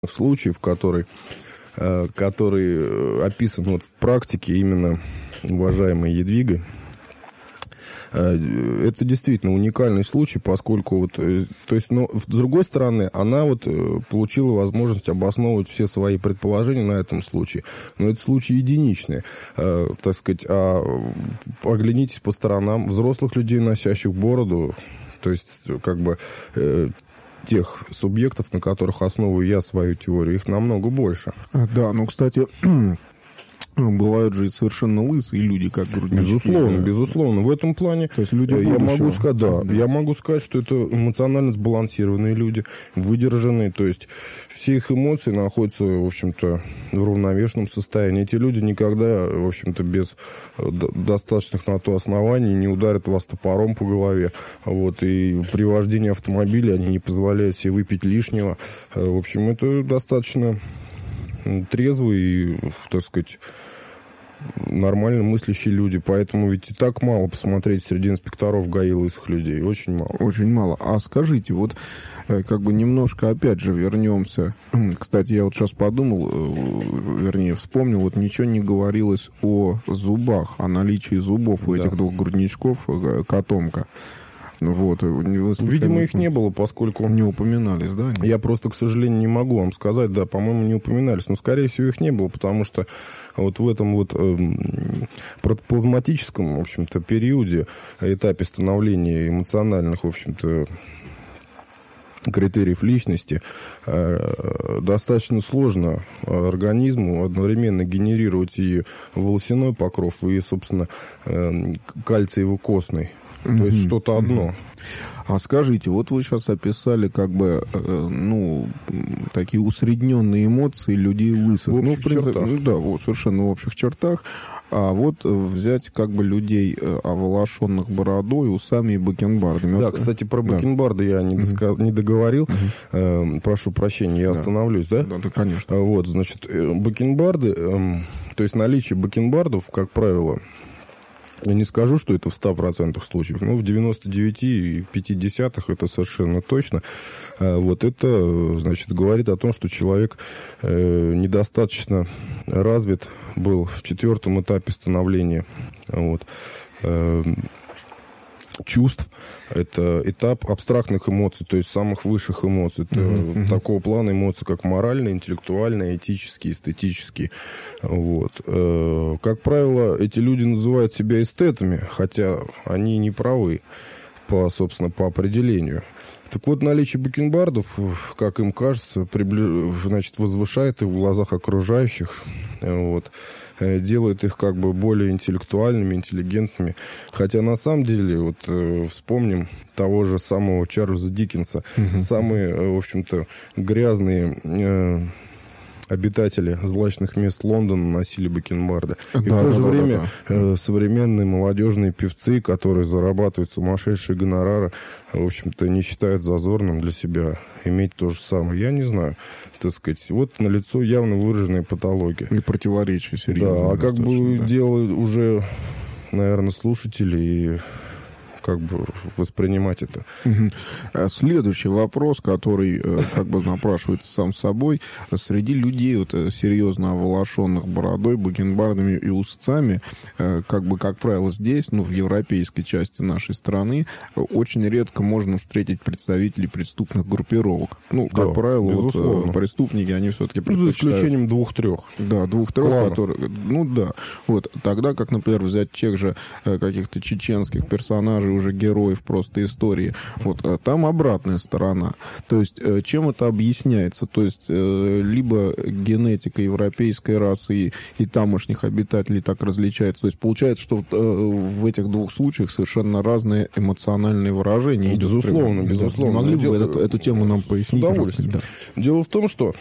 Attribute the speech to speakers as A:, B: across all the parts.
A: случаев, который описан вот в практике именно уважаемой Едвигой. Это действительно уникальный случай, поскольку вот, то есть, но с другой стороны, она вот получила возможность обосновывать все свои предположения на этом случае. Но это случай единичный, так сказать. А оглянитесь по сторонам взрослых людей, носящих бороду, то есть как бы тех субъектов, на которых основываю я свою теорию, их намного больше.
B: Да, ну, кстати, бывают же и совершенно лысые люди, как груднички.
A: Безусловно, безусловно. В этом плане
B: то есть люди
A: я могу сказать, что это эмоционально сбалансированные люди, выдержанные, то есть все их эмоции находятся, в общем-то, в равновешенном состоянии. Эти люди никогда, в общем-то, без достаточных на то оснований не ударят вас топором по голове. Вот, и при вождении автомобиля они не позволяют себе выпить лишнего. В общем, это достаточно трезвые и, так сказать, нормально мыслящие люди. Поэтому ведь и так мало посмотреть среди инспекторов ГАИ лысых людей. Очень мало.
B: Очень мало. А скажите, вот как бы немножко опять же вернемся. Кстати, я вот сейчас подумал, вернее, вспомнил, вот ничего не говорилось о зубах, о наличии зубов у этих двух грудничков, котомка. Вот.
A: Видимо, их не было, поскольку...
B: Не упоминались, да?
A: Я просто, к сожалению, не могу вам сказать, да, по-моему, не упоминались. Но, скорее всего, их не было, потому что вот в этом вот протоплазматическом, в общем-то, периоде, этапе становления эмоциональных, в общем-то, критериев личности, достаточно сложно организму одновременно генерировать и волосяной покров, и, собственно, кальциево-костный. То есть что-то одно.
B: А скажите, вот вы сейчас описали как бы, ну, такие усредненные эмоции людей лысых.
A: В общих чертах.
B: Ну, да, вот, совершенно в общих чертах. А вот взять как бы людей, оволошенных бородой, усами и бакенбардами.
A: Да,
B: вот,
A: кстати, про бакенбарды я не договорил. Прошу прощения, я остановлюсь, да?
B: Да, конечно.
A: Вот, значит, бакенбарды, то есть наличие бакенбардов, как правило, я не скажу, что это в 100% случаев, но в 99,5 это совершенно точно. Вот это, значит, говорит о том, что человек недостаточно развит был в 4-м этапе становления вот, чувств. Это этап абстрактных эмоций, то есть самых высших эмоций. Это такого плана эмоций, как моральные, интеллектуальные, этические, эстетические. Вот. Как правило, эти люди называют себя эстетами, хотя они не правы, собственно, по определению. Так вот, наличие бакенбардов, как им кажется, значит, возвышает их в глазах окружающих, вот, делает их как бы более интеллектуальными, интеллигентными. Хотя на самом деле, вот вспомним того же самого Чарльза Диккенса, самые, в общем-то, грязные обитатели злачных мест Лондона носили бакенбарды. И в то же время современные молодежные певцы, которые зарабатывают сумасшедшие гонорары, в общем-то, не считают зазорным для себя иметь то же самое. Я не знаю, так сказать. Вот налицо явно выраженная патология.
B: И противоречия серьезные.
A: Да, а как бы дело уже, наверное, слушателей как бы воспринимать это.
B: Следующий вопрос, который как бы напрашивается сам собой. Среди людей вот, серьезно оволошенных бородой, бакенбардами и усцами, как бы, как правило, здесь, ну, в европейской части нашей страны, очень редко можно встретить представителей преступных группировок. Ну, как
A: да,
B: правило, вот, преступники, они все-таки предпочитают...
A: За исключением 2-3.
B: Да, 2-3, которые... Ну, да. Вот, тогда, как, например, взять тех же каких-то чеченских персонажей, уже героев просто истории. Вот, там обратная сторона. То есть, чем это объясняется? То есть, либо генетика европейской расы и тамошних обитателей так различается. То есть, получается, что в этих двух случаях совершенно разные эмоциональные выражения.
A: Безусловно, безусловно.
B: Не могли бы эту тему нам пояснить?
A: С удовольствием. Да. Дело в том, что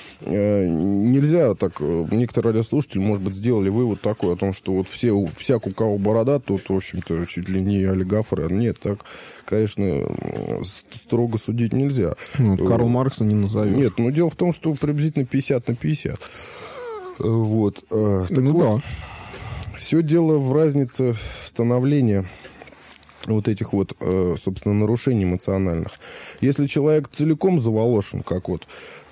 A: нельзя так... Некоторые радиослушатели, может быть, сделали вывод такой о том, что вот всяк, у кого борода, тот, в общем-то, чуть ли не олигафоры. Нет, так, конечно, строго судить нельзя.
B: Карл Маркса не назовешь.
A: Нет, но дело в том, что приблизительно 50/50. Вот. Так
B: ну
A: вот,
B: да.
A: Все дело в разнице становления вот этих вот, собственно, нарушений эмоциональных. Если человек целиком заволошен, как вот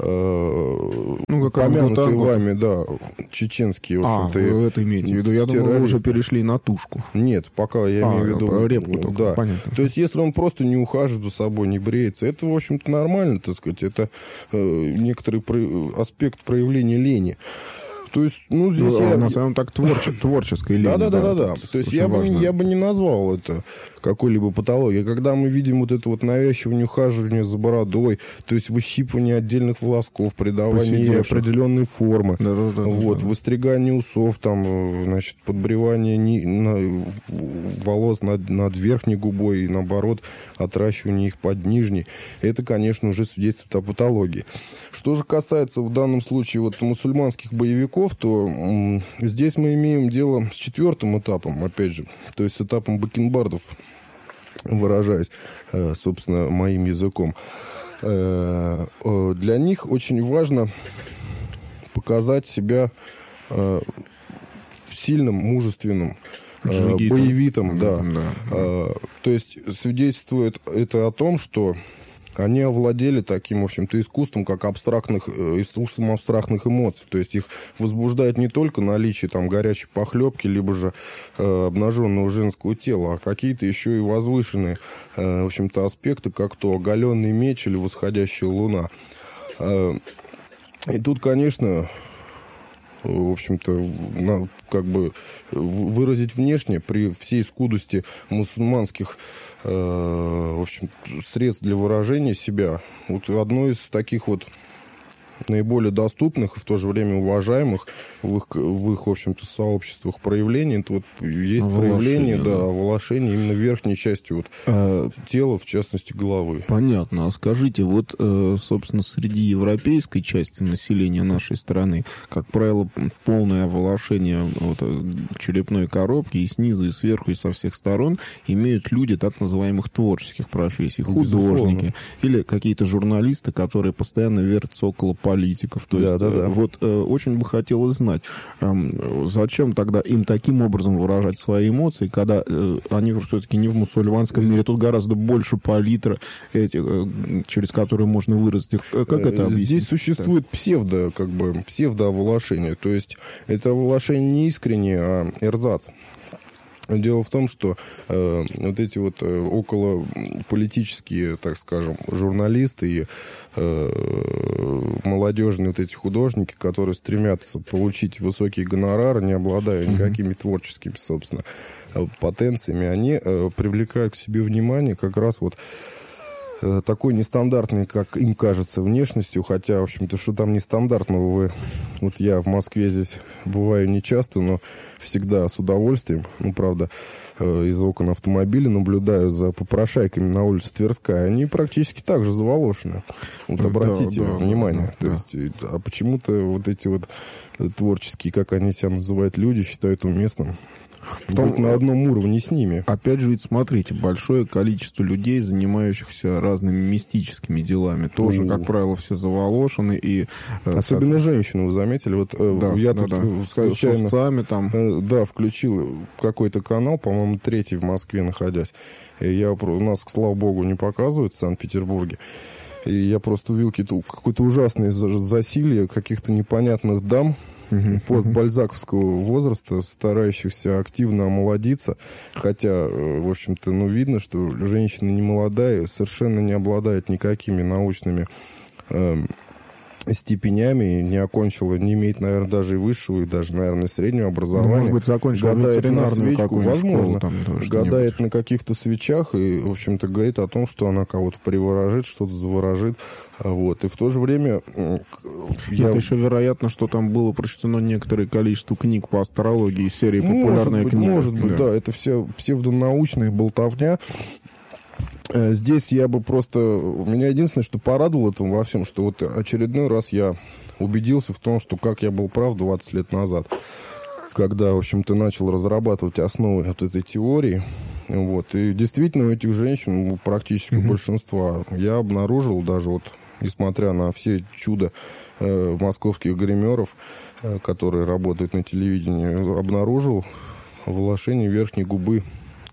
A: помянутые вами, да, чеченские, в общем-то,
B: вы это имеете в виду? Я думал, вы уже перешли на тушку.
A: Нет, пока я имею в виду
B: репку только,
A: да.
B: Понятно.
A: То есть, если он просто не ухаживает за собой, не бреется, это, в общем-то, нормально, так сказать, это некоторый аспект проявления лени. То есть, ну, здесь
B: на самом так творческой линии.
A: Да. То есть я бы не назвал это какой-либо патологией. Когда мы видим вот это вот навязчивое ухаживание за бородой, то есть выщипывание отдельных волосков, придавание ей определенной формы, выстригание усов, там, значит, подбривание волос над верхней губой и, наоборот, отращивание их под нижней, это, конечно, уже свидетельствует о патологии. Что же касается в данном случае вот мусульманских боевиков, то здесь мы имеем дело с 4-м этапом, опять же, то есть с этапом бакенбардов, выражаясь, собственно, моим языком. Для них очень важно показать себя сильным, мужественным, боевитым, да. То есть свидетельствует это о том, что они овладели таким, в общем-то, искусством абстрактных эмоций. То есть их возбуждает не только наличие там горячей похлебки, либо же обнаженного женского тела, а какие-то еще и возвышенные, в общем-то, аспекты, как то оголенный меч или восходящая луна. И тут, конечно, в общем-то, как бы выразить внешне при всей скудости мусульманских, в общем, средств для выражения себя. Вот одно из таких вот наиболее доступных и в то же время уважаемых в их в общем-то, сообществах проявлений, это вот есть проявление, волошения именно верхней части вот тела, в частности, головы.
B: Понятно. А скажите, вот, собственно, среди европейской части населения нашей страны, как правило, полное оволошение вот, черепной коробки и снизу, и сверху, и со всех сторон имеют люди так называемых творческих профессий, художники или какие-то журналисты, которые постоянно вертятся около политиков. То есть, вот очень бы хотелось знать, зачем тогда им таким образом выражать свои эмоции, когда они все-таки не в мусульманском мире, тут гораздо больше палитра этих, через которые можно выразить их. Как это объяснить?
A: Здесь существует псевдооволошение, то есть это оволошение не искреннее, а эрзац. Дело в том, что вот эти вот околополитические, так скажем, журналисты и молодежные вот эти художники, которые стремятся получить высокие гонорары, не обладая никакими творческими, собственно, потенциями, они привлекают к себе внимание как раз вот такой нестандартной, как им кажется, внешностью, хотя, в общем-то, что там нестандартного, вот я в Москве здесь бываю нечасто, но всегда с удовольствием, ну, правда, из окон автомобиля наблюдаю за попрошайками на улице Тверская, они практически так же заволошены. Вот обратите внимание. То есть, а почему-то вот эти вот творческие, как они себя называют, люди, считают уместным быть на одном уровне с ними.
B: Опять же, ведь смотрите, большое количество людей, занимающихся разными мистическими делами, тоже, как правило, все заволошены. И,
A: особенно женщины, вы заметили? Вот я тут случайно включил какой-то канал, по-моему, 3-й в Москве находясь. И у нас, слава богу, не показывают в Санкт-Петербурге. И я просто увидел какое-то ужасное засилье каких-то непонятных дам, постбальзаковского возраста, старающихся активно омолодиться, хотя, в общем-то, видно, что женщина не молодая, совершенно не обладает никакими научными степенями, не окончила, не имеет, наверное, даже и высшего, и даже, наверное, среднего образования.
B: Может быть, закончила ветеринарную какую-нибудь
A: возможно,
B: школу, там,
A: гадает на каких-то свечах и, в общем-то, говорит о том, что она кого-то приворожит, что-то заворожит. Вот. И в то же время...
B: Это еще вероятно, что там было прочтено некоторое количество книг по астрологии из серии «Популярная книга».
A: Может быть, да. Это все псевдонаучная болтовня. Здесь я бы просто... Меня единственное, что порадовало этому во всем, что вот очередной раз я убедился в том, что как я был прав 20 лет назад, когда, в общем-то, начал разрабатывать основы вот этой теории. Вот. И действительно у этих женщин, практически большинства, я обнаружил даже вот, несмотря на все чудо московских гримеров, которые работают на телевидении, обнаружил волошение верхней губы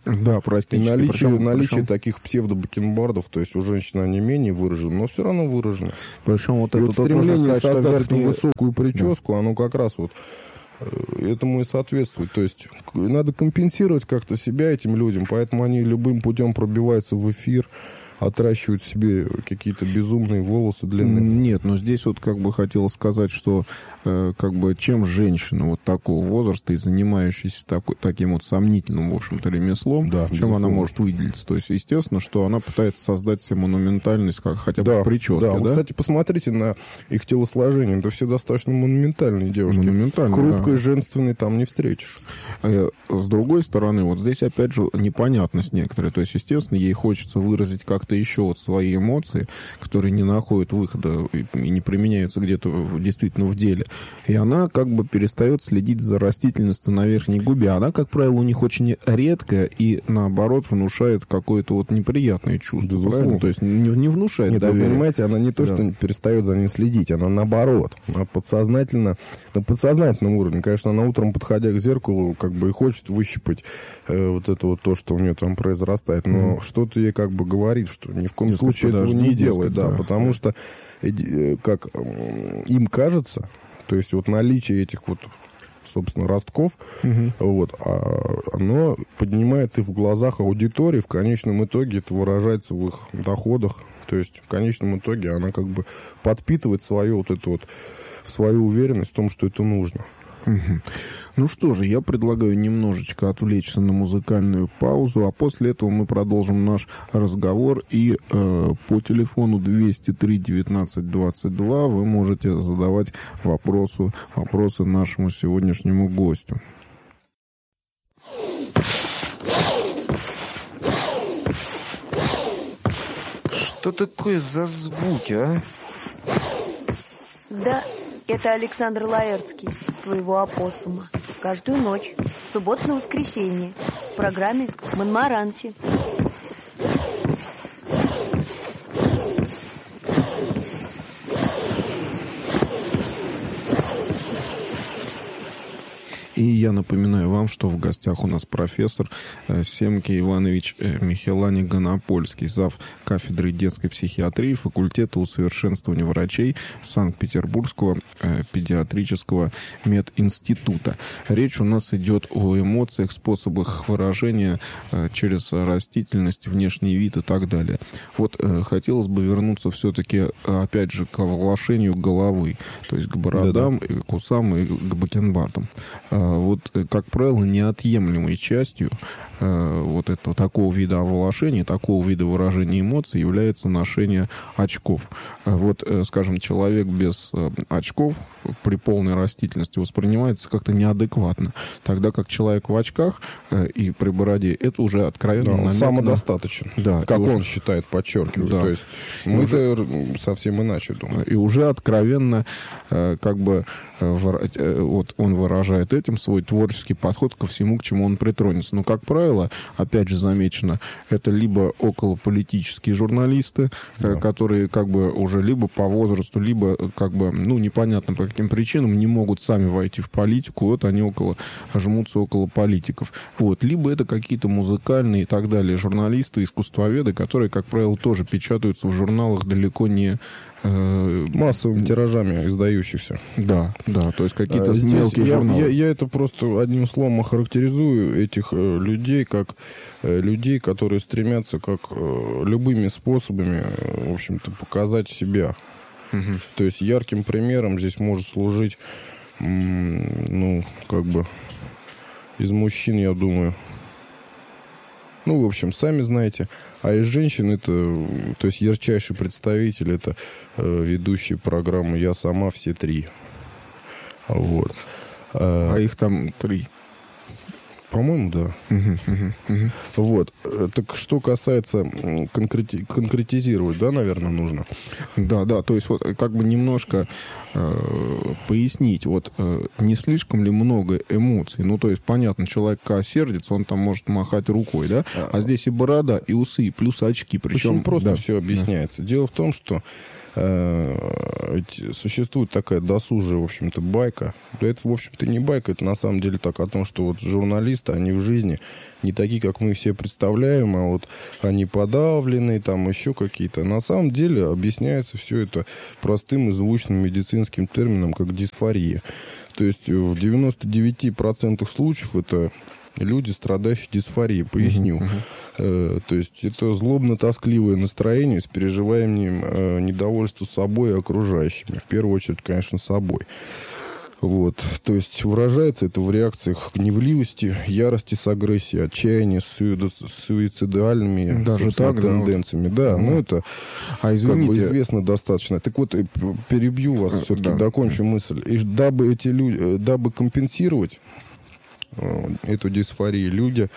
B: Да,
A: и наличие таких псевдо-бакенбардов, то есть у женщин они менее выражены, но все равно выражены.
B: Причем вот это
A: стремление создать высокую прическу, да, оно как раз вот этому и соответствует. То есть надо компенсировать как-то себя этим людям, поэтому они любым путем пробиваются в эфир, отращивают себе какие-то безумные волосы длинные.
B: Нет, но здесь вот как бы хотел сказать, что как бы чем женщина вот такого возраста и занимающаяся таким вот сомнительным, в общем-то, ремеслом, да, чем она может выделиться. То есть, естественно, что она пытается создать себе монументальность, как хотя бы в прическе. Да,
A: да? Кстати, посмотрите на их телосложение. Это все достаточно монументальные девушки. Хрупкой, женственной там не встретишь.
B: С другой стороны, вот здесь опять же непонятность некоторая. То есть, естественно, ей хочется выразить как-то еще вот свои эмоции, которые не находят выхода и не применяются где-то действительно в деле. И она как бы перестает следить за растительностью на верхней губе. Она, как правило, у них очень редкая и, наоборот, внушает какое-то вот неприятное чувство. Правильно? То есть не внушает доверия.
A: Вы понимаете, она не то, что перестает за ним следить, она наоборот. Она подсознательно, на подсознательном уровне. Конечно, она утром, подходя к зеркалу, как бы и хочет выщипать вот это вот то, что у нее там произрастает. Но что-то ей как бы говорит, что ни в коем случае этого не делает. Да, потому что, как им кажется, то есть вот наличие этих вот, собственно, ростков, вот, оно поднимает и в глазах аудитории, в конечном итоге это выражается в их доходах. То есть в конечном итоге она как бы подпитывает свою вот эту вот, свою уверенность в том, что это нужно.
B: Ну что же, я предлагаю немножечко отвлечься на музыкальную паузу, а после этого мы продолжим наш разговор. И по телефону 203-19-22 вы можете задавать вопросы нашему сегодняшнему гостю.
C: Что такое за звуки, а?
D: Да, это Александр Лаэртский, своего опоссума. Каждую ночь, в субботу на воскресенье, в программе «Монмаранси».
B: И я напоминаю вам, что в гостях у нас профессор Семки Иванович Михелани Гонопольский, зав. Кафедры детской психиатрии факультета усовершенствования врачей Санкт-Петербургского педиатрического мединститута. Речь у нас идет о эмоциях, способах их выражения через растительность, внешний вид и так далее. Вот хотелось бы вернуться все-таки, опять же, к оглашению головы, то есть к бородам, и к усам и к бакенбардам. Вот, как правило, неотъемлемой частью вот этого такого вида овлашения, такого вида выражения эмоций является ношение очков. Вот, скажем, человек без очков при полной растительности воспринимается как-то неадекватно, тогда как человек в очках и при бороде это уже откровенно
A: он самодостаточен, как он считает, подчеркиваю.
B: Да.
A: То есть мы-то совсем иначе думаем.
B: И уже откровенно как бы вот он выражает этим свой творческий подход ко всему, к чему он притронется. Но, как правило, опять же замечено, это либо околополитические журналисты, которые как бы уже либо по возрасту, либо как бы, ну, непонятно по каким причинам не могут сами войти в политику, вот они жмутся около политиков. Вот. Либо это какие-то музыкальные и так далее журналисты, искусствоведы, которые, как правило, тоже печатаются в журналах далеко не
A: массовыми тиражами издающихся.
B: Да, то есть какие-то мелкие журналы.
A: Я это просто одним словом охарактеризую этих людей как людей, которые стремятся как любыми способами, в общем-то, показать себя. То есть ярким примером здесь может служить, ну, как бы из мужчин, я думаю, ну, в общем, сами знаете. А из женщин это, то есть ярчайший представитель, это ведущие программы «Я сама», все три. Вот.
B: А их там 3.
A: По-моему, да. Вот. Так что касается конкретизировать, да, наверное, нужно?
B: Да, то есть вот как бы немножко пояснить, вот не слишком ли много эмоций? Ну, то есть, понятно, человек, когда сердится, он там может махать рукой, да? А здесь и борода, и усы, и плюс очки.
A: Причем очень просто все объясняется. Дело в том, что существует такая досужая, в общем-то, байка. Да это, в общем-то, не байка, это на самом деле так о том, что вот журналисты, они в жизни не такие, как мы все представляем, а вот они подавленные, там еще какие-то. На самом деле объясняется все это простым и звучным медицинским термином, как дисфория. То есть в 99% случаев это люди, страдающие дисфорией. Поясню. То есть это злобно-тоскливое настроение с переживанием недовольства собой и окружающими. В первую очередь, конечно, собой. Вот. То есть выражается это в реакциях гневливости, ярости с агрессией, отчаяния, суицидальными
B: даже так,
A: тенденциями. Да, ну это как бы известно достаточно. Так вот, перебью вас, все-таки докончу мысль. И дабы компенсировать эту дисфорию, люди,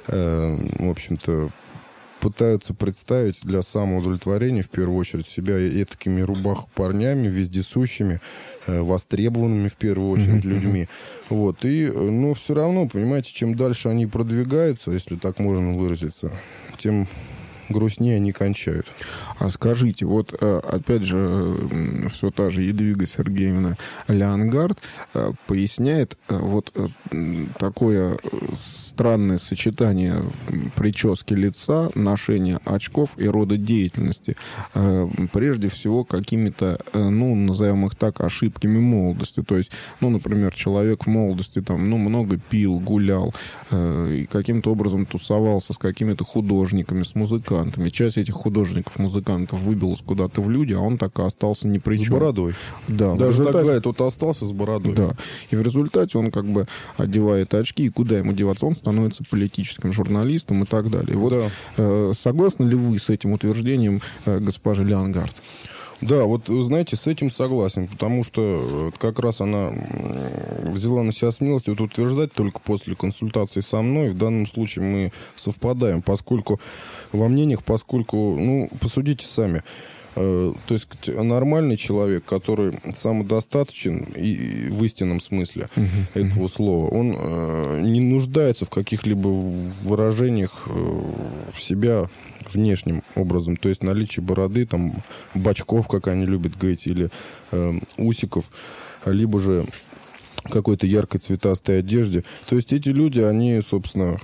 A: в общем-то, пытаются представить для самоудовлетворения, в первую очередь, себя этакими рубах-парнями, вездесущими, востребованными, в первую очередь, людьми. Вот. Но все равно, понимаете, чем дальше они продвигаются, если так можно выразиться, тем грустнее они кончают.
B: А скажите, вот опять же, все та же Едвига Сергеевна Леонгард поясняет вот такое странное сочетание прически лица, ношения очков и рода деятельности. Прежде всего, какими-то, назовем их так, ошибками молодости. То есть, например, человек в молодости там, много пил, гулял, и каким-то образом тусовался с какими-то художниками, с музыкантами. Часть этих художников-музыкантов выбилась куда-то в люди, а он так и остался ни при чем.
A: С бородой.
B: Да.
A: Даже тогда тот остался с бородой.
B: Да. И в результате он как бы одевает очки, и куда ему деваться? Он становится политическим журналистом и так далее. Вот согласны ли вы с этим утверждением госпожи Леонгард?
A: Да, вот, знаете, с этим согласен, потому что как раз она взяла на себя смелость вот утверждать только после консультации со мной. В данном случае мы совпадаем, поскольку во мнениях, посудите сами. То есть нормальный человек, который самодостаточен и в истинном смысле этого слова, он не нуждается в каких-либо выражениях себя внешним образом. То есть наличие бороды, там, бачков, как они любят говорить, или усиков, либо же какой-то яркой цветастой одежде. То есть эти люди, они, собственно,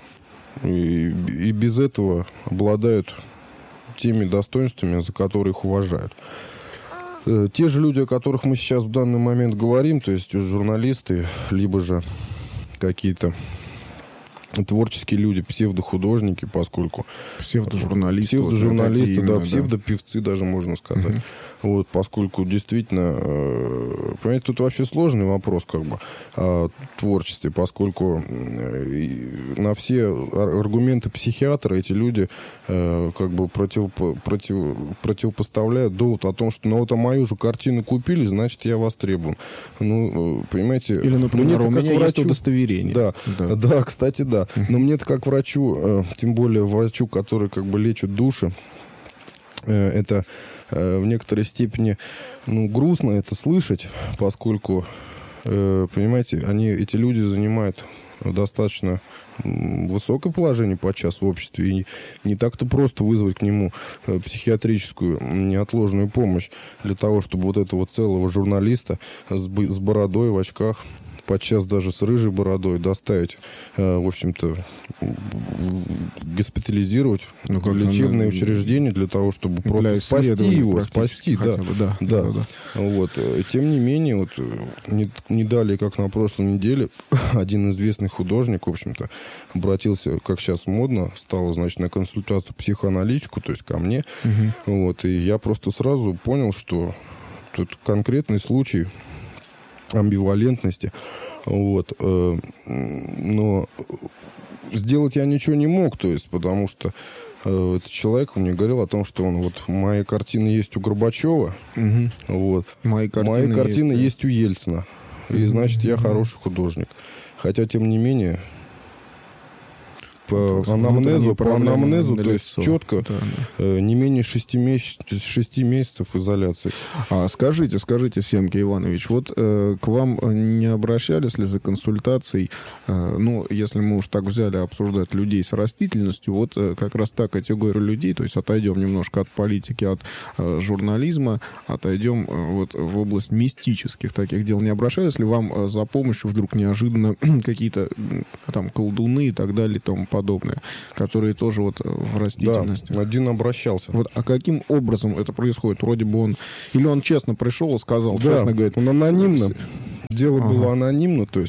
A: и без этого обладают теми достоинствами, за которые их уважают. Те же люди, о которых мы сейчас в данный момент говорим, то есть журналисты, либо же какие-то творческие люди, псевдохудожники, поскольку...
B: Псевдожурналисты,
A: да, псевдопевцы даже, можно сказать. Вот, поскольку действительно, понимаете, тут вообще сложный вопрос как бы о творчестве, поскольку на все аргументы психиатра эти люди как бы противопоставляют довод о том, что а мою же картину купили, значит, я востребован. Понимаете...
B: Или, например, у меня есть удостоверение.
A: Да, кстати, да. Но мне-то как врачу, тем более врачу, который как бы лечит души, это в некоторой степени грустно это слышать, поскольку, понимаете, эти люди занимают достаточно высокое положение подчас в обществе, и не так-то просто вызвать к нему психиатрическую неотложную помощь для того, чтобы вот этого целого журналиста с бородой в очках, подчас даже с рыжей бородой, доставить, в общем-то, госпитализировать в лечебное учреждение для того, чтобы просто спасти его, да. Вот. Тем не менее, вот не далее, как на прошлой неделе, один известный художник, в общем-то, обратился, как сейчас модно стало, значит, на консультацию к психоаналитику, то есть ко мне. Вот. И я просто сразу понял, что тут конкретный случай амбивалентности. Вот. Но сделать я ничего не мог, то есть, потому что этот человек мне говорил о том, что мои картины есть у Горбачева, вот. Мои картины есть у Ельцина. И значит, я хороший художник. Хотя, тем не менее, по анамнезу, то есть четко, не менее 6 месяцев изоляции.
B: Скажите, Семки Иванович, вот к вам не обращались ли за консультацией, если мы уж так взяли обсуждать людей с растительностью, вот как раз та категория людей, то есть отойдем немножко от политики, от журнализма, отойдем вот в область мистических таких дел. Не обращались ли вам за помощью вдруг неожиданно какие-то там колдуны и так далее и тому подобное, которые тоже вот в растительности?
A: Да, один обращался.
B: Вот, а каким образом это происходит? Вроде бы он... Или он честно пришел и сказал, честно говорит...
A: он анонимно. Дело было анонимно, то есть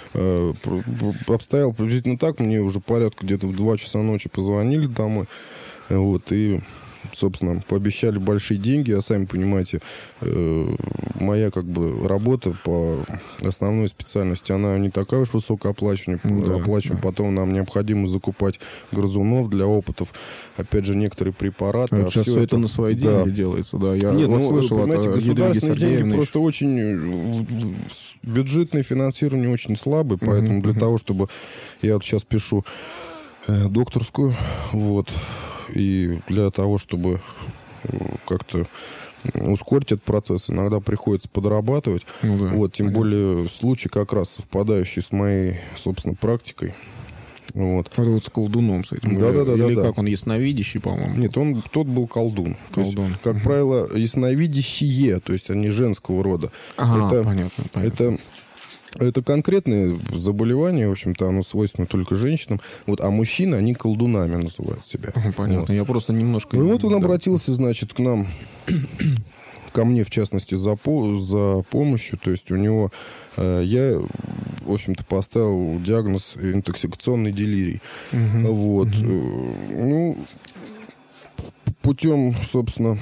A: обстояло приблизительно так. Мне уже порядка где-то в 2 часа ночи позвонили домой. Вот, и... собственно, пообещали большие деньги, а сами понимаете, моя работа по основной специальности, она не такая уж высокооплачиваемая. Потом нам необходимо закупать грызунов для опытов, опять же, некоторые препараты.
B: Сейчас все это на свои деньги делается, да. Я слышал,
A: понимаете, государственные деньги просто очень... Бюджетное финансирование очень слабое, поэтому для того, чтобы... Я вот сейчас пишу докторскую, вот... И для того, чтобы как-то ускорить этот процесс, иногда приходится подрабатывать. Тем более случай как раз совпадающий с моей, собственно, практикой. Вот.
B: Это вот с колдуном с этим. Или как он, ясновидящий, по-моему?
A: Нет, тот был колдун. То есть, как правило, ясновидящие, то есть они женского рода.
B: Понятно.
A: Это конкретное заболевание, в общем-то, оно свойственно только женщинам. Вот, а мужчины, они колдунами называют себя.
B: Понятно, вот. Я просто немножко...
A: он обратился, значит, ко мне, в частности, за помощью. То есть у него... Я, в общем-то, поставил диагноз интоксикационный делирий. Вот. Путем, собственно...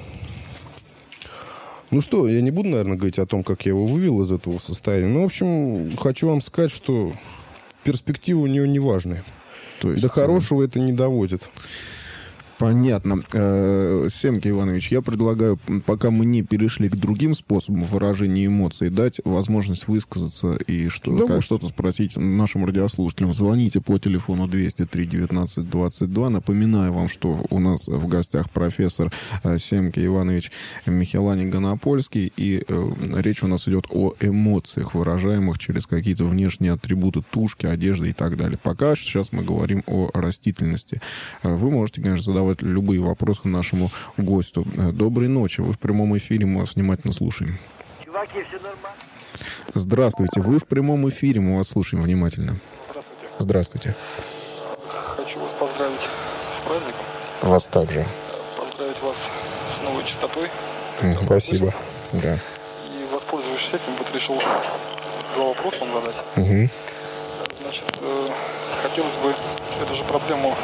A: я не буду, наверное, говорить о том, как я его вывел из этого состояния. В общем, хочу вам сказать, что перспективы у него неважные. То есть, до хорошего это не доводит.
B: Понятно. Семки Иванович, я предлагаю, пока мы не перешли к другим способам выражения эмоций, дать возможность высказаться и что-то спросить нашим радиослушателям. Звоните по телефону 203-19-22. Напоминаю вам, что у нас в гостях профессор Семки Иванович Михелани-Гонопольский, и речь у нас идет о эмоциях, выражаемых через какие-то внешние атрибуты тушки, одежды и так далее. Пока сейчас мы говорим о растительности. Вы можете, конечно, задавать любые вопросы нашему гостю. Доброй ночи. Вы в прямом эфире, мы вас внимательно слушаем.
E: Чуваки, все нормально?
B: Здравствуйте. Вы в прямом эфире, мы вас слушаем внимательно.
E: Здравствуйте. Хочу вас поздравить с праздником.
B: Вас также.
E: Поздравить вас с новой частотой.
A: Спасибо.
B: Да.
E: И, воспользовавшись этим, вот решил 2 вопроса вам задать. Значит, хотелось бы эту же проблему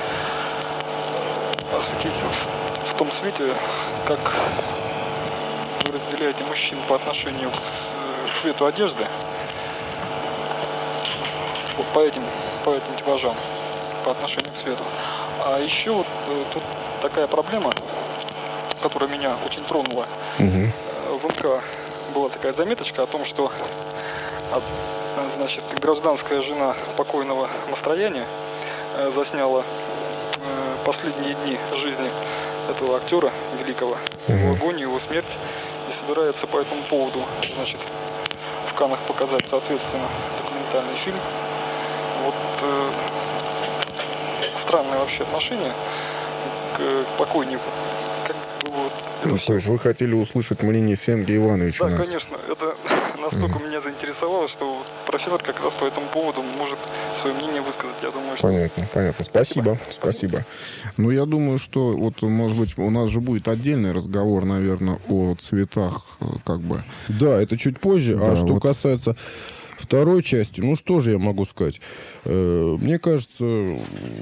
E: осветить в том свете, как вы разделяете мужчин по отношению к цвету одежды, вот по этим типажам, по отношению к цвету. А еще вот тут такая проблема, которая меня очень тронула. В МК была такая заметочка о том, что значит, гражданская жена покойного Мастрояни засняла последние дни жизни этого актера великого, его агонию, его смерть, и собирается по этому поводу, значит, в Каннах показать, соответственно, документальный фильм. Вот странное вообще отношение к покойнику.
B: То есть вы хотели услышать мнение Семки Ивановича?
E: Да, конечно. Это настолько меня заинтересовало, что профессор как раз по этому поводу может свое мнение высказать. Я думаю, что...
B: Понятно. Спасибо. Я думаю, что вот, может быть, у нас же будет отдельный разговор, наверное, о цветах, как бы.
A: Да, это чуть позже. Да, что касается второй части, что же я могу сказать? Мне кажется...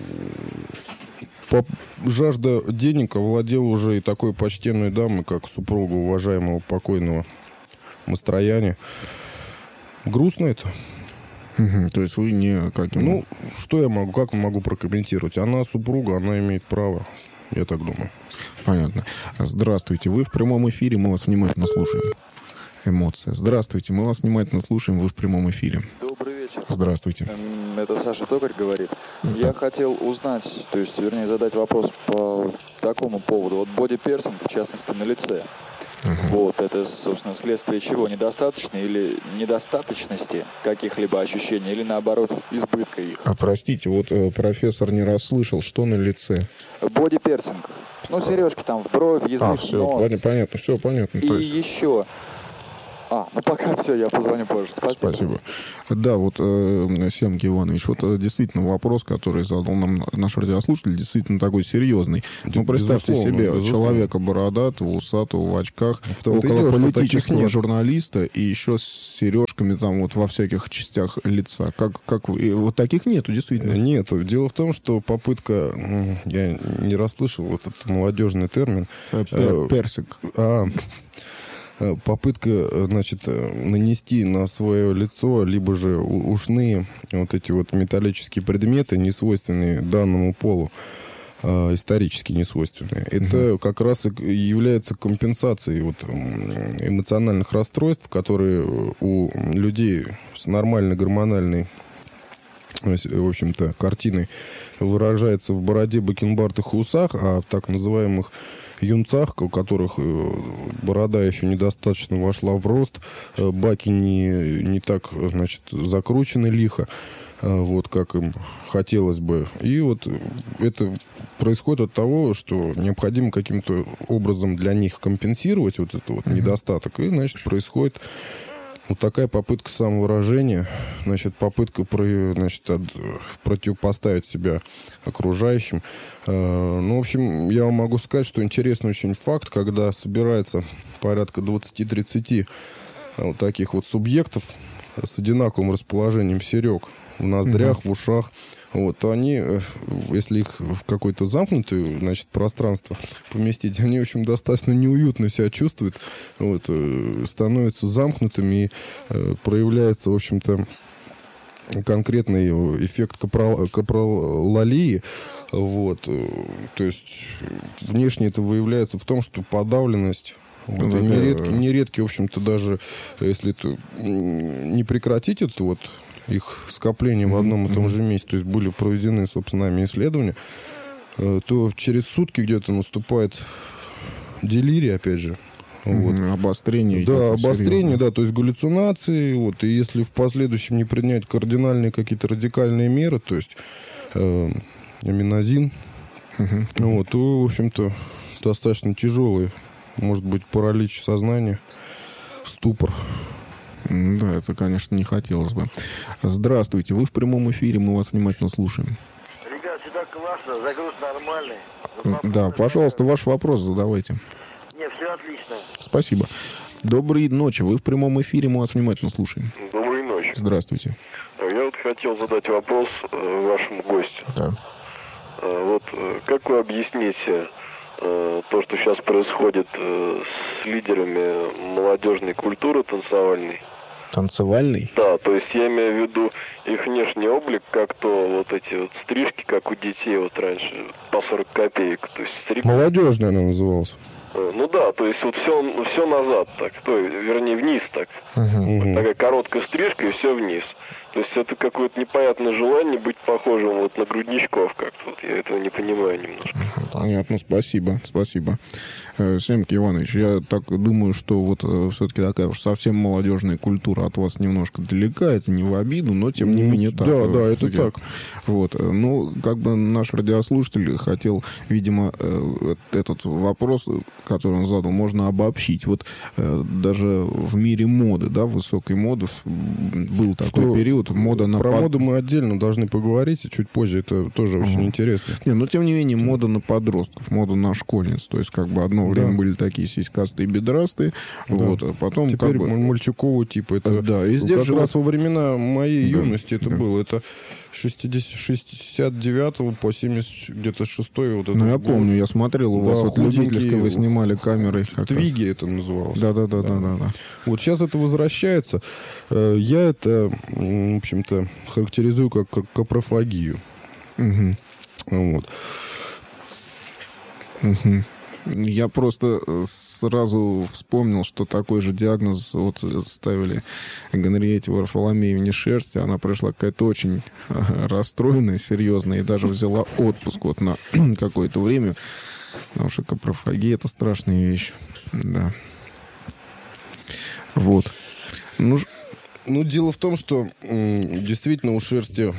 A: Жажда денег овладела уже и такой почтенной дамой, как супруга уважаемого покойного Мастрояни. Грустно это.
B: То есть вы не каким...
A: как могу прокомментировать? Она супруга, она имеет право, я так думаю.
B: Понятно. Здравствуйте, вы в прямом эфире, мы вас внимательно слушаем. Эмоции. Здравствуйте, мы вас внимательно слушаем, вы в прямом эфире.
E: Добрый вечер.
B: Здравствуйте.
F: Это Саша Токарь говорит. Я хотел узнать, то есть, вернее, задать вопрос по такому поводу. Вот бодипирсинг, в частности, на лице. Вот, это, собственно, следствие чего? Недостаточной или недостаточности каких-либо ощущений, или, наоборот, избытка их?
B: А простите, вот профессор не расслышал, что на лице?
F: Бодипирсинг. Ну, сережки там в бровь, язык,
B: все,
F: нос.
B: понятно, все понятно.
F: И еще... ну пока все, я позвоню позже.
B: Спасибо. Да, вот, Семки Иванович, вот действительно вопрос, который задал нам наш радиослушатель, действительно такой серьезный. Ну, представьте себе человека бородатого, усатого, в очках, около политического журналиста и еще с сережками там вот во всяких частях лица. Как вы? Вот таких нету, действительно.
A: Нету. Дело в том, что попытка, я не расслышал вот этот молодежный термин.
B: Персик.
A: Попытка, значит, нанести на свое лицо либо же ушные вот эти вот металлические предметы, не свойственные данному полу, исторически не свойственные. Это как раз и является компенсацией вот эмоциональных расстройств, которые у людей с нормальной гормональной, в общем-то, картиной выражается в бороде, бакенбардах и усах, а в так называемых юнцах, у которых борода еще недостаточно вошла в рост, баки не так, значит, закручены лихо, вот как им хотелось бы. И вот это происходит от того, что необходимо каким-то образом для них компенсировать вот этот вот недостаток. И, значит, происходит вот такая попытка самовыражения, значит, попытка, значит, противопоставить себя окружающим. Ну, в общем, я вам могу сказать, что интересный очень факт, когда собирается порядка 20-30 вот таких вот субъектов с одинаковым расположением серег в ноздрях, в ушах, вот, то они, если их в какое-то замкнутое, значит, пространство поместить, они, в общем, достаточно неуютно себя чувствуют, вот, становятся замкнутыми, и проявляется, в общем-то, конкретный эффект капралалии, вот, то есть внешне это выявляется в том, что подавленность, вот, нередки, в общем-то, даже если это не прекратить это вот их скопление в одном и том же месте, то есть были проведены, собственно, нами исследования, то через сутки где-то наступает делирий, опять же. Вот.
B: Обострение.
A: Да, обострение, да, то есть галлюцинации, вот, и если в последующем не принять кардинальные какие-то радикальные меры, то есть аминозин, вот, то, в общем-то, достаточно тяжелый, может быть, паралич сознания, ступор.
B: Да, это, конечно, не хотелось бы. Здравствуйте, вы в прямом эфире, мы вас внимательно слушаем.
G: Ребят, сюда классно, загруз нормальный.
B: Да, пожалуйста, ваш вопрос задавайте.
G: Не, все отлично.
B: Спасибо. Доброй ночи, вы в прямом эфире, мы вас внимательно слушаем.
H: Доброй ночи.
B: Здравствуйте.
H: Я вот хотел задать вопрос вашему гостю.
B: Да.
H: Вот как вы объясните то, что сейчас происходит с лидерами молодежной культуры танцевальной?
B: Танцевальный?
H: Да, то есть я имею в виду их внешний облик, как то вот эти вот стрижки, как у детей вот раньше, по 40 копеек. То есть стриг...
A: Молодежная она называлась.
H: Ну да, то есть вот все назад так, вернее вниз так. Вот такая короткая стрижка и все вниз. То есть это какое-то непонятное желание быть похожим вот на грудничков как-то. Вот я этого не понимаю немножко.
B: Понятно, спасибо. Семки Иванович, я так думаю, что вот все-таки такая уж совсем молодежная культура от вас немножко далека, это не в обиду, но тем не менее так.
A: Да, это так.
B: Вот. Ну, как бы наш радиослушатель хотел, видимо, этот вопрос, который он задал, можно обобщить. Вот даже в мире моды, да, высокой моды был такой период, мода на...
A: Про моду мы отдельно должны поговорить, и чуть позже это тоже очень интересно.
B: Не, но тем не менее, мода на подростков, мода на школьниц, то есть как бы одно время были такие сиськастые бедрастые, вот, а потом
A: теперь
B: как бы...
A: мальчукового типа. Это
B: да, и здесь
A: как
B: же
A: раз во времена моей юности это было. Это 69 по 70 где-то 6-й. Вот
B: ну, я помню, я смотрел, у вас вот любительское вы снимали камерой.
A: Твиги это называлось.
B: Да.
A: Вот сейчас это возвращается. Я это, в общем-то, характеризую как капрофагию. Вот.
B: Я просто сразу вспомнил, что такой же диагноз вот ставили Генриетте Варфоломеевне Шерсти. Она пришла какая-то очень расстроенная, серьезная, и даже взяла отпуск вот на какое-то время. Потому что капрофагия — это страшная вещь. Да. Вот.
A: Ну, дело в том, что действительно у Шерсти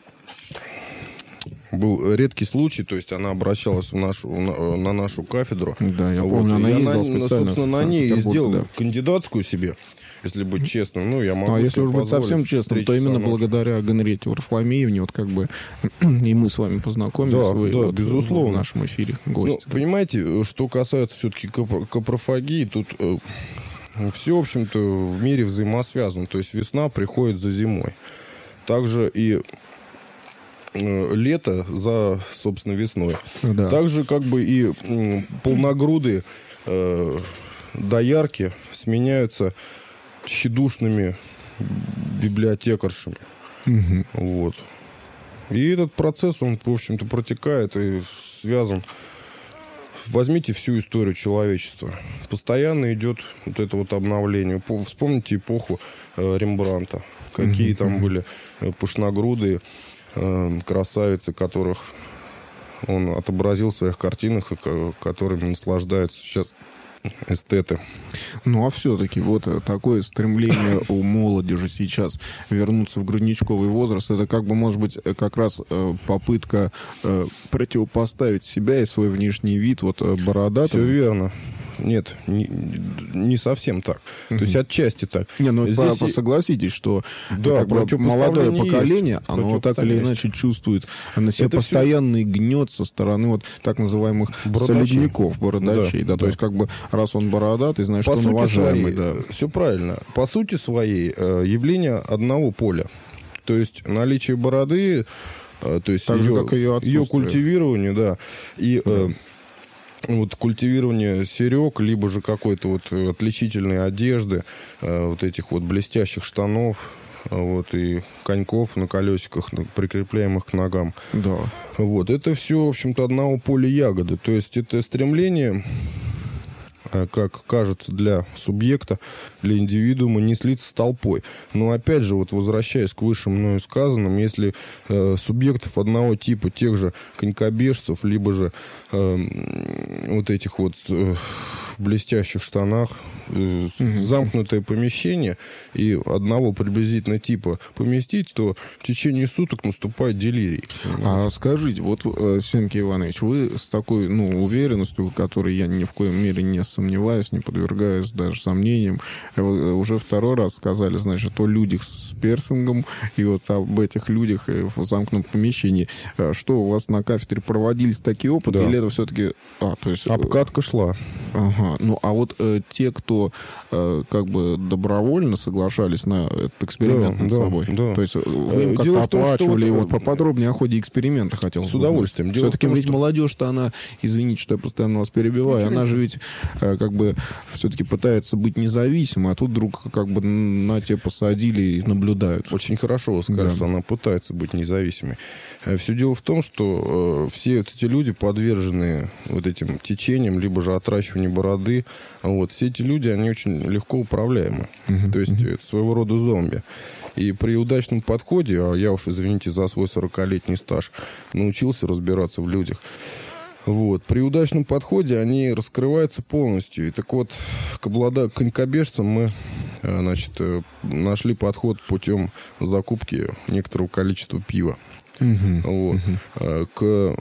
A: был редкий случай, то есть она обращалась на нашу кафедру.
B: Да, я помню, она ездила специально.
A: Собственно, на ней и сделала
B: да.
A: кандидатскую себе, если быть честным. Ну, я могу
B: если уж быть совсем честным, то именно благодаря Генриетте Варфоломеевне, вот как бы и мы с вами познакомились.
A: Да,
B: вот,
A: безусловно.
B: В нашем эфире гости.
A: Ну, понимаете, что касается все-таки капрофагии, тут все, в общем-то, в мире взаимосвязано. То есть весна приходит за зимой. Также и лето за, собственно, весной.
B: Да.
A: Также как бы и полногрудые доярки сменяются тщедушными библиотекаршами.
B: Угу.
A: Вот. И этот процесс, он, в общем-то, протекает и связан. Возьмите всю историю человечества. Постоянно идет вот это вот обновление. Вспомните эпоху Рембрандта. Какие там были пышногрудые красавицы, которых он отобразил в своих картинах, и которыми наслаждаются сейчас эстеты.
B: Ну, а все-таки вот такое стремление у молодежи сейчас вернуться в грудничковый возраст, это как бы, может быть, как раз попытка противопоставить себя и свой внешний вид вот бородатым.
A: Все верно. Нет, не совсем так. То есть отчасти так.
B: Не, ну здесь согласитесь, что
A: да,
B: молодое поколение, оно так или иначе чувствует на себе постоянный гнет со стороны вот так называемых солидников, бородачей. Да, то есть как бы раз он бородатый, значит, он уважаемый. Да.
A: Все правильно. По сути своей явление одного поля. То есть наличие бороды, то есть ее культивирование, да, и вот культивирование серег, либо же какой-то вот отличительной одежды, вот этих вот блестящих штанов, вот, и коньков на колесиках, прикрепляемых к ногам.
B: Да.
A: Вот, это все, в общем-то, одного поля ягоды. То есть это стремление, как кажется, для субъекта, для индивидуума, не слиться с толпой. Но опять же, вот возвращаясь к выше мною сказанным, если субъектов одного типа, тех же конькобежцев, либо же вот этих вот в блестящих штанах, замкнутое помещение и одного приблизительно типа поместить, то в течение суток наступает делирий.
B: А скажите, вот, Сенкий Иванович, вы с такой, уверенностью, в которой я ни в коем мере не сомневаюсь, не подвергаюсь даже сомнениям, уже второй раз сказали, значит, о людях с пирсингом и вот об этих людях в замкнутом помещении. Что, у вас на кафедре проводились такие опыты, да, или это все-таки... то есть...
A: Обкатка шла.
B: Ага. Ну, а вот те, кто как бы добровольно соглашались на этот эксперимент над собой.
A: Да.
B: То есть вы им как-то оплачивали, вот поподробнее о ходе эксперимента хотел
A: с удовольствием.
B: Все-таки ведь молодежь-то она, извините, что я постоянно вас перебиваю, она же ведь как бы все-таки пытается быть независимой, а тут вдруг как бы на тебя посадили и наблюдают.
A: Очень хорошо вы сказали, что она пытается быть независимой. Все дело в том, что все эти люди подвержены вот этим течениям, либо же отращиванию бороды. Вот. Все эти люди, они очень легко управляемы. То есть это своего рода зомби. И при удачном подходе, а я уж, извините, за свой 40-летний стаж научился разбираться в людях, вот, при удачном подходе они раскрываются полностью. И так вот, к конькобежцам мы, значит, нашли подход путем закупки некоторого количества пива. Вот. К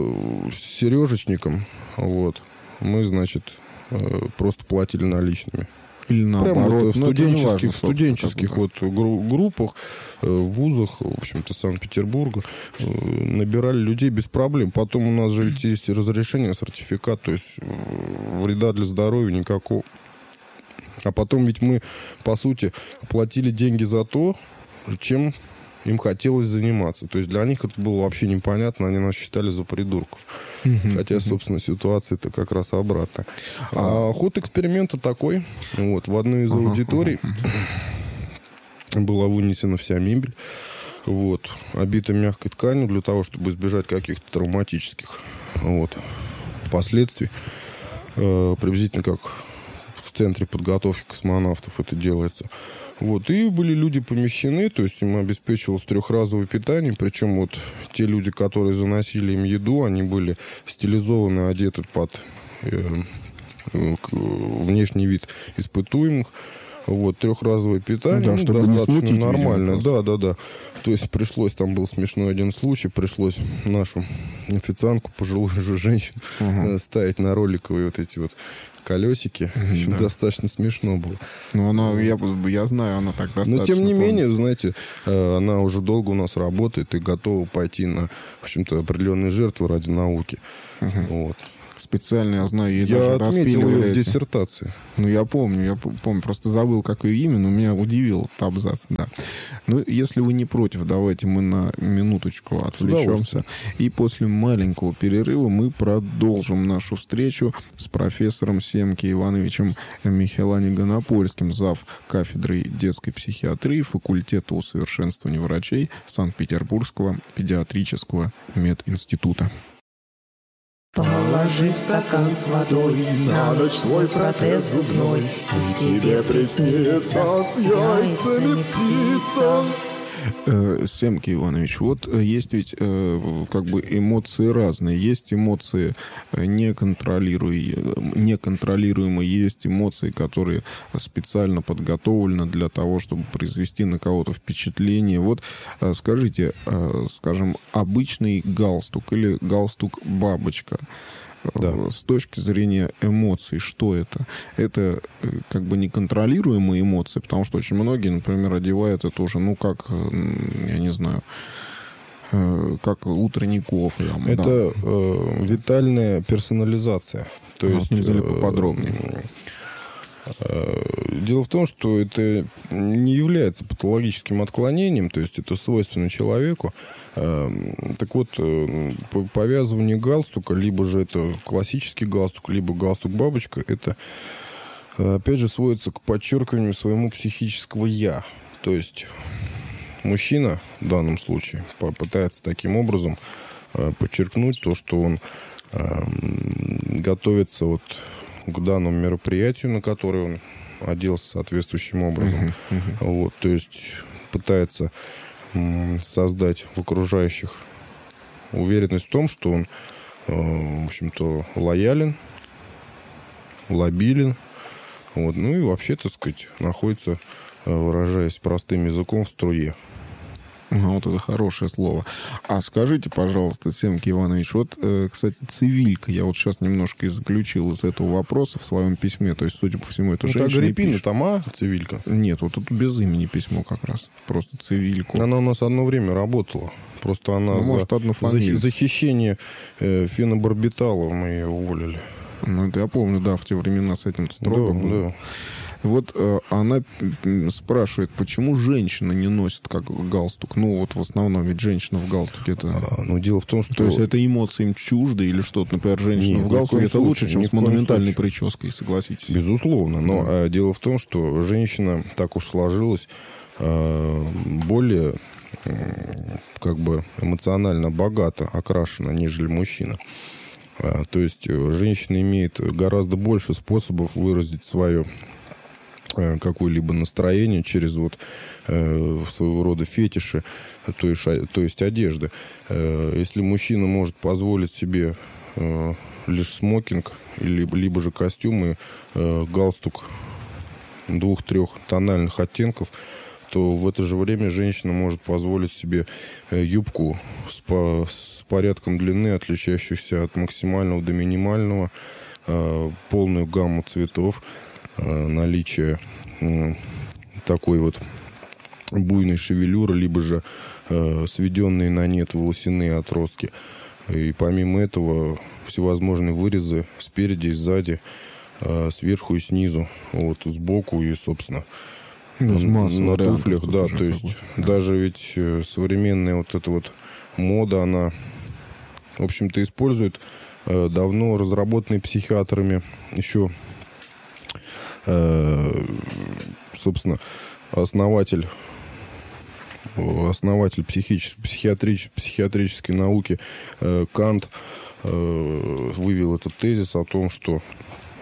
A: сережечникам, вот, мы, значит, просто платили наличными.
B: Или наоборот,
A: прямо в студенческих вот группах, в вузах, в общем-то, Санкт-Петербурга, набирали людей без проблем. Потом у нас же ведь есть разрешение, сертификат, то есть вреда для здоровья никакого. А потом ведь мы, по сути, платили деньги за то, чем им хотелось заниматься. То есть для них это было вообще непонятно, они нас считали за придурков. Хотя, собственно, ситуация-то как раз обратная. А ход эксперимента такой. Вот, в одной из аудиторий была вынесена вся мебель, вот, обита мягкой тканью для того, чтобы избежать каких-то травматических последствий. приблизительно как в центре подготовки космонавтов это делается. Вот, и были люди помещены, то есть им обеспечивалось трехразовое питание, причем вот те люди, которые заносили им еду, они были стилизованы, одеты под внешний вид испытуемых. Вот, трехразовое питание,
B: да, чтобы
A: достаточно
B: не
A: нормально. Да. То есть пришлось, там был смешной один случай, пришлось нашу официантку, пожилую же женщину, ставить на роликовые вот эти вот колесики. В общем, достаточно смешно было.
B: Ну, она, я знаю, она так достаточно...
A: Но, тем не менее, знаете, она уже долго у нас работает и готова пойти на, в общем-то, определенные жертвы ради науки. Вот.
B: Специально, я знаю, ей
A: я
B: даже
A: отметил ее в
B: эти.
A: диссертации.
B: Ну, я помню, просто забыл, как ее имя, но меня удивил этот абзац, да. Ну, если вы не против, давайте мы на минуточку отвлечемся. И после маленького перерыва мы продолжим нашу встречу с профессором Семки Ивановичем Михелани-Гонопольским, зав. Кафедрой детской психиатрии факультета усовершенствования врачей Санкт-Петербургского педиатрического мединститута.
I: Положи в стакан с водой на ночь свой протез зубной, и тебе приснится с яйцами птица.
B: Семки Иванович, вот есть ведь как бы эмоции разные. Есть эмоции неконтролируемые, есть эмоции, которые специально подготовлены для того, чтобы произвести на кого-то впечатление. Вот скажите, скажем, обычный галстук или галстук-бабочка, да, с точки зрения эмоций, что это? Это как бы неконтролируемые эмоции, потому что очень многие, например, одевают это уже, ну, как, я не знаю, как утренний кофе. Там,
A: это витальная персонализация. То есть,
B: поподробнее.
A: Дело в том, что это не является патологическим отклонением, то есть это свойственно человеку. Так вот, повязывание галстука, либо же это классический галстук, либо галстук-бабочка, это, опять же, сводится к подчеркиванию своему психического «я». То есть мужчина в данном случае попытается таким образом подчеркнуть то, что он готовится вот к данному мероприятию, на которое он оделся соответствующим образом. Вот, то есть пытается создать в окружающих уверенность в том, что он, в общем-то, лоялен, лобилен. Вот, ну и вообще, так сказать, находится, выражаясь простым языком, в струе.
B: Вот это хорошее слово. А скажите, пожалуйста, Семки Иванович, вот, кстати, цивилька, я вот сейчас немножко заключил из этого вопроса в своем письме, то есть, судя по всему, это женщина.
A: Агриппина Тома, цивилька?
B: Нет, вот тут без имени письмо как раз, просто цивильку.
A: Она у нас одно время работала, просто она за хищение фенобарбитала мы ее уволили.
B: Ну, это я помню, да, в те времена с этим строго было. Да. Вот она спрашивает, почему женщина не носит как галстук? Ну, вот в основном ведь женщина в галстуке это...
A: Ну, дело в том, что...
B: То есть это эмоции им чужды или что-то? Например, женщина в галстуке это лучше, чем с монументальной прической, согласитесь?
A: Безусловно. Но дело в том, что женщина, так уж сложилась, более как бы эмоционально богато окрашена, нежели мужчина. То есть женщина имеет гораздо больше способов выразить свое какое-либо настроение через вот своего рода фетиши, то есть одежды. Если мужчина может позволить себе лишь смокинг, либо же костюм и галстук 2-3 тональных оттенков, то в это же время женщина может позволить себе юбку с порядком длины, отличающихся от максимального до минимального, полную гамму цветов, наличие такой вот буйной шевелюры, либо же сведенные на нет волосяные отростки. И помимо этого всевозможные вырезы спереди и сзади, сверху и снизу, вот, сбоку и, собственно, на туфлях. Да, то есть даже ведь современная вот эта вот мода, она, в общем-то, использует давно разработанные психиатрами еще, собственно, основатель психиатрической науки Кант вывел этот тезис о том, что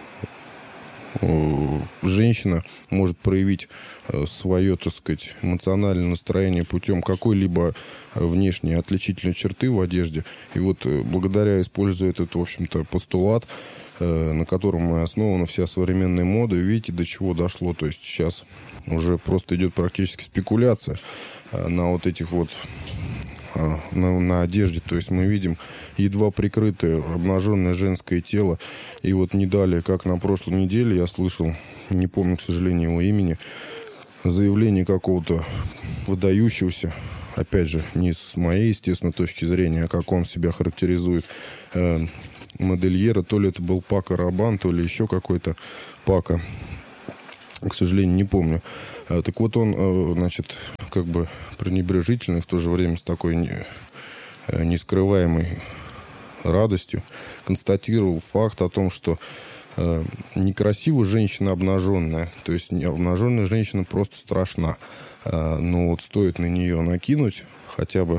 A: женщина может проявить свое, так сказать, эмоциональное настроение путем какой-либо внешней отличительной черты в одежде. И вот благодаря, используя этот, в общем-то, постулат, на котором основана вся современная мода, видите, до чего дошло. То есть сейчас уже просто идет практически спекуляция на вот этих вот на одежде. То есть мы видим едва прикрытое обнаженное женское тело. И вот не далее, как на прошлой неделе, я слышал, не помню, к сожалению, его имени, заявление какого-то выдающегося, опять же, не с моей, естественно, точки зрения, а как он себя характеризует, модельера, то ли это был Пако Рабан, то ли еще какой-то Пако. К сожалению, не помню. Так вот он, значит, как бы пренебрежительный, в то же время с такой нескрываемой радостью констатировал факт о том, что некрасива женщина обнаженная. То есть обнаженная женщина просто страшна. Но вот стоит на нее накинуть хотя бы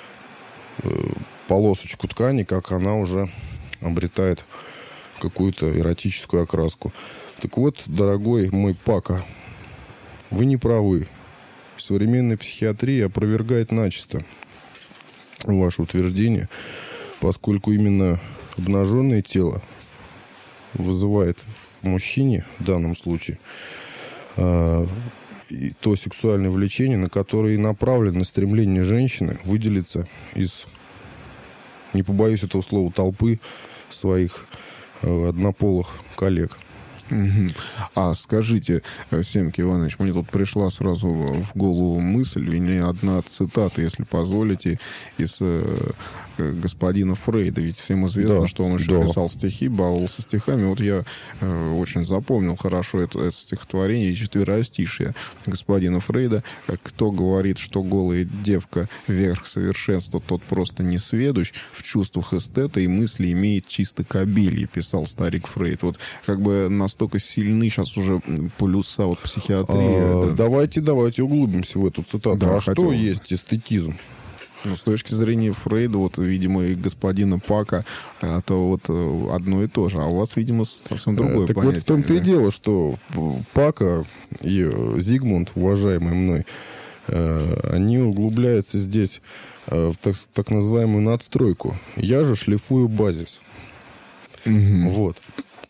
A: полосочку ткани, как она уже обретает какую-то эротическую окраску. Так вот, дорогой мой Пако, вы не правы. Современная психиатрия опровергает начисто ваше утверждение, поскольку именно обнаженное тело вызывает в мужчине, в данном случае, то сексуальное влечение, на которое и направлено стремление женщины выделиться из, не побоюсь этого слова, толпы своих однополых коллег.
B: А скажите, Семки Иванович, мне тут пришла сразу в голову мысль, и не одна цитата, если позволите, из господина Фрейда. Ведь всем известно, что он еще писал стихи, баловался стихами. Вот я очень запомнил хорошо это стихотворение «Четверостишие» господина Фрейда. Кто говорит, что голая девка верх совершенства, тот просто несведущ, в чувствах эстета и мысли имеет чисто кобелье, писал старик Фрейд. Вот как бы настолько сильны сейчас уже полюса вот психиатрии.
A: Давайте углубимся в эту цитату. Да, что есть эстетизм?
B: Ну, с точки зрения Фрейда, вот, видимо, и господина Пака, это вот одно и то же. А у вас, видимо, совсем другое
A: так
B: понятие.
A: Вот в том-то и дело, что Пака и Зигмунд, уважаемый мной, они углубляются здесь в так называемую надстройку. Я же шлифую базис. Вот.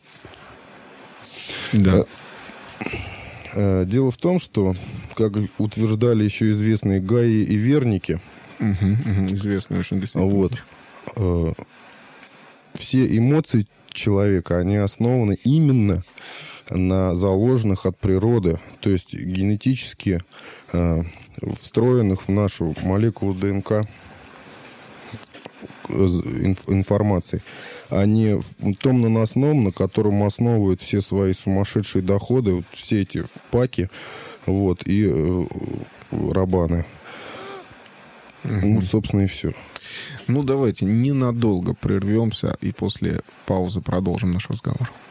B: Да.
A: Дело в том, что, как утверждали еще известные Гаи и Верники,
B: известные очень действительно.
A: Вот. Все эмоции человека, они основаны именно на заложенных от природы, то есть генетически встроенных в нашу молекулу ДНК информации, а не в том наносном, на котором основывают все свои сумасшедшие доходы, вот все эти паки, вот, и рабаны. Вот, собственно, и все.
B: Ну, давайте ненадолго прервемся и после паузы продолжим наш разговор.